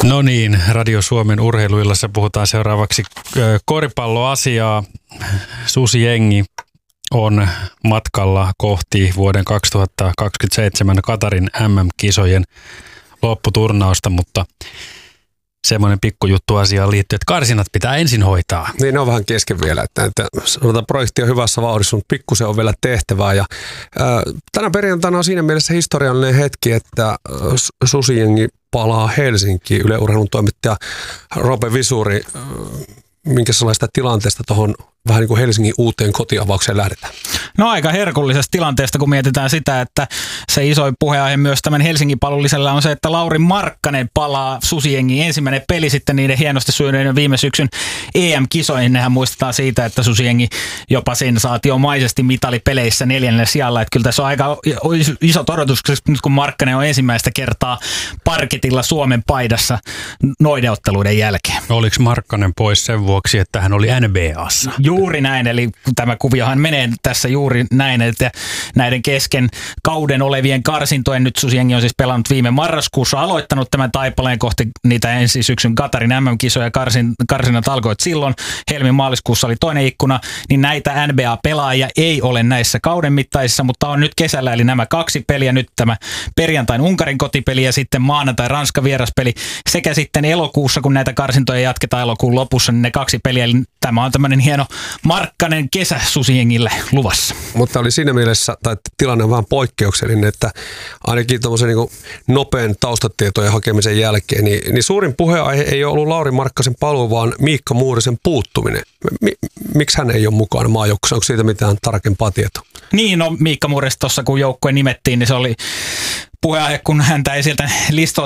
No niin, Radio Suomen urheiluillassa puhutaan seuraavaksi koripalloasiaa. Susijengi on matkalla kohti vuoden 2027 Katarin MM-kisojen lopputurnausta, mutta semmoinen pikkujuttu asiaan liittyy, että karsinat pitää ensin hoitaa. Niin, ne on vähän kesken vielä, että sanotaan, projekti on hyvässä vauhdissa, mutta pikkusen on vielä tehtävää. Ja, tänä perjantaina on siinä mielessä historiallinen hetki, että Susijengi palaa Helsinkiin. Yle Urheilun toimittaja Roope Visuri, minkä sellaista tilanteesta tuohon vähän niin kuin Helsingin uuteen kotiavaukseen lähdetään? No aika herkullisesta tilanteesta, kun mietitään sitä, että se isoin puheenaihe myös tämän Helsingin palullisella on se, että Lauri Markkanen palaa Susijengiin. Ensimmäinen peli sitten niiden hienosti sujuneiden viime syksyn EM-kisoihin. Nehän muistetaan siitä, että Susijengi jopa sensaatiomaisesti mitalipeleissä 4. sijalla. Että kyllä tässä on aika iso odotus, nyt kun Markkanen on ensimmäistä kertaa parketilla Suomen paidassa noiden otteluiden jälkeen. Oliko Markkanen pois sen vuoksi, että hän oli NBA:ssa? Juuri näin, eli tämä kuviohan menee tässä juuri näin, että näiden kesken kauden olevien karsintojen, nyt Susijengi on siis pelannut viime marraskuussa, aloittanut tämän taipaleen kohti niitä ensi syksyn Katarin MM-kisoja, karsinat alkoivat silloin, helmi-maaliskuussa oli toinen ikkuna, niin näitä NBA-pelaajia ei ole näissä kauden mittaisissa, mutta on nyt kesällä, eli nämä 2 peliä, nyt tämä perjantain Unkarin kotipeli ja sitten maanantai Ranska vieraspeli, sekä sitten elokuussa, kun näitä karsintoja jatketaan elokuun lopussa, niin ne 2 peliä, eli tämä on tämmöinen hieno Markkanen kesä Susijengille luvassa. Mutta oli siinä mielessä, tai tilanne on vähän poikkeuksellinen, että ainakin tuommoisen niin nopean taustatietojen hakemisen jälkeen, niin suurin puheenaihe ei ole ollut Lauri Markkasen paluu, vaan Miikka Muurisen puuttuminen. Miksi hän ei ole mukana maajoukkueessa? Onko siitä mitään tarkempaa tietoa? Niin, no Miikka Muurista tuossa kun joukkue nimettiin, niin se oli puheenaihe, kun häntä ei sieltä